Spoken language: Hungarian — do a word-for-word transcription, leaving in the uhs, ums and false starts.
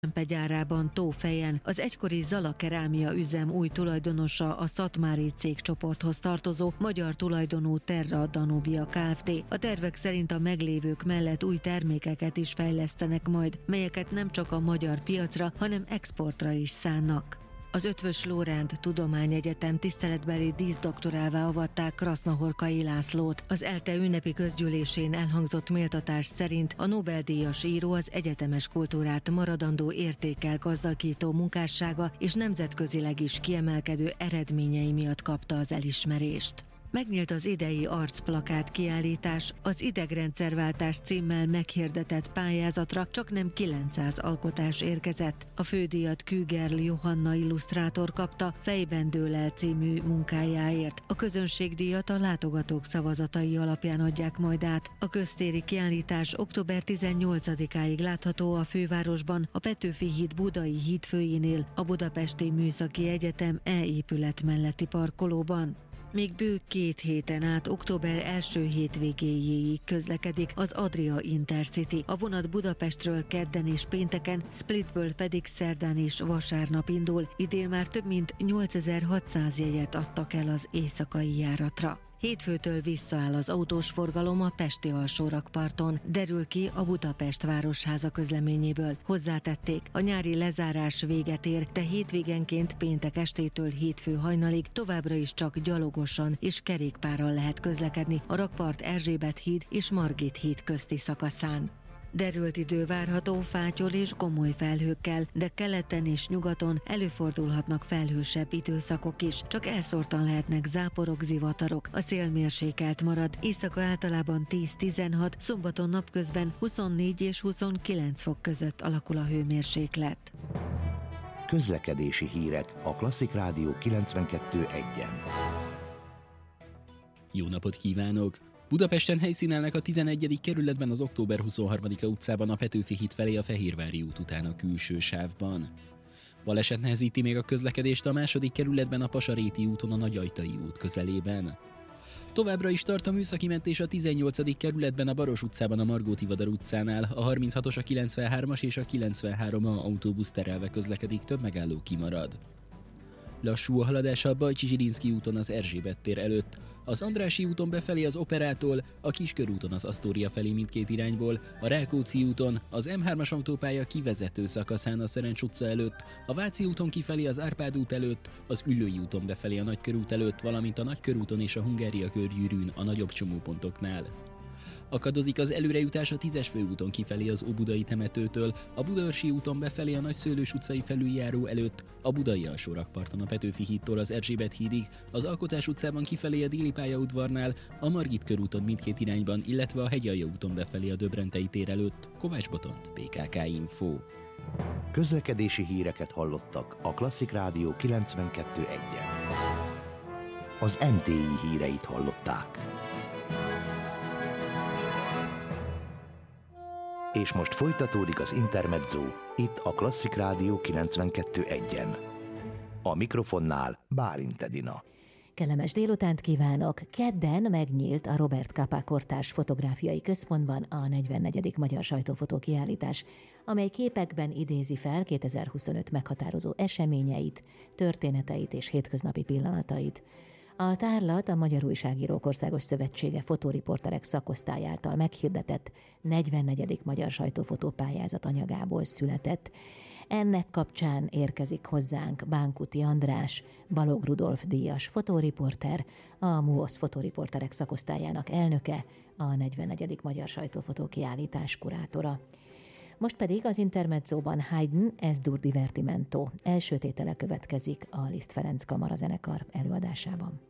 gyárában Tófejen az egykori Zala Kerámia üzem új tulajdonosa a Szatmári cégcsoporthoz tartozó magyar tulajdonú Terra Danubia Kft. A tervek szerint a meglévők mellett új termékeket is fejlesztenek majd, melyeket nem csak a magyar piacra, hanem exportra is szánnak. Az Eötvös Loránd Tudományegyetem tiszteletbeli díszdoktorává avatták Krasznahorkai Lászlót. Az ELTE ünnepi közgyűlésén elhangzott méltatás szerint a Nobel-díjas író az egyetemes kultúrát maradandó értékkel gazdagító munkássága és nemzetközileg is kiemelkedő eredményei miatt kapta az elismerést. Megnyílt az idei arcplakát kiállítás, az idegrendszerváltás címmel meghirdetett pályázatra csaknem kilencszáz alkotás érkezett. A fődíjat Kügerl Johanna illusztrátor kapta Fejben dől el című munkájáért. A közönségdíjat a látogatók szavazatai alapján adják majd át. A köztéri kiállítás október tizennyolcadikáig látható a fővárosban, a Petőfi híd budai hídfőjénél, a Budapesti Műszaki Egyetem E-épület melletti parkolóban. Még bő két héten át október első hétvégéjéig közlekedik az Adria Intercity. A vonat Budapestről kedden és pénteken, Splitből pedig szerdán és vasárnap indul. Idén már több mint nyolcezer-hatszáz jegyet adtak el az éjszakai járatra. Hétfőtől visszaáll az autós forgalom a pesti alsórakparton, derül ki a Budapest Városháza közleményéből. Hozzátették, a nyári lezárás véget ér, de hétvégenként péntek estétől hétfő hajnalig továbbra is csak gyalogosan és kerékpárral lehet közlekedni a rakpart Erzsébet híd és Margit híd közti szakaszán. Derült idő várható fátyol és gomoly felhőkkel, de keleten és nyugaton előfordulhatnak felhősebb időszakok is, csak elszórtan lehetnek záporok, zivatarok. A szél mérsékelt marad, éjszaka általában tíz-tizenhat, szombaton napközben huszonnégy és huszonkilenc fok között alakul a hőmérséklet. Közlekedési hírek a Klasszik Rádió kilencvenkettő egyen. Jó napot kívánok! Budapesten helyszínelnek a tizenegyedik kerületben az október huszonharmadika utcában a Petőfi híd felé a Fehérvári út után a külső sávban. Baleset nehezíti még a közlekedést a második kerületben a Pasaréti úton a Nagyajtai út közelében. Továbbra is tart a műszaki mentés a tizennyolcadik kerületben a Baros utcában a Margó-Tivadar utcánál, a harminchatos, a kilencvenhármas és a kilencvenhárom A autóbusz terelve közlekedik, több megálló kimarad. Lassú a haladás a Bajcsy-Zsilinszky úton az Erzsébet tér előtt, az Andrássy úton befelé az Operától, a Kiskörúton az Asztória felé mindkét irányból, a Rákóczi úton, az M hármas autópálya kivezető szakaszán a Szerencs utca előtt, a Váci úton kifelé az Árpád út előtt, az Üllői úton befelé a Nagykörút előtt, valamint a Nagykörúton és a Hungária körgyűrűn a nagyobb csomópontoknál. Akadozik az előrejutás a tízes főúton kifelé az Óbudai temetőtől, a Budaörsi úton befelé a Nagyszőlős utcai felüljáró előtt, a Budai alsórakparton a Petőfi hídtól az Erzsébet hídig, az Alkotás utcában kifelé a Déli pályaudvarnál, a Margit körúton mindkét irányban, illetve a Hegyalja úton befelé a Döbrentei tér előtt. Kovács Botont, bé ká ká Info. Közlekedési híreket hallottak a Klasszik Rádió kilencvenkettő egyen. Az em té i híreit hallották. És most folytatódik az Intermezzo, itt a Klasszik Rádió kilencvenkettő egyen. A mikrofonnál Bálint Edina. Kellemes délutánt kívánok! Kedden megnyílt a Robert Capa Kortárs Fotográfiai Központban a negyvennegyedik Magyar Sajtófotó Kiállítás, amely képekben idézi fel kétezer-huszonöt meghatározó eseményeit, történeteit és hétköznapi pillanatait. A tárlat a Magyar Újságírók Országos Szövetsége fotóriporterek szakosztály által meghirdetett negyvennegyedik Magyar Sajtófotó pályázat anyagából született. Ennek kapcsán érkezik hozzánk Bánkuti András, Balogh Rudolf díjas fotóriporter, a MUOSZ fotóriporterek szakosztályának elnöke, a negyvennegyedik Magyar Sajtófotó Kiállítás kurátora. Most pedig az Intermezzóban Haydn Es dur divertimento első tétele következik a Liszt Ferenc kamarazenekar előadásában.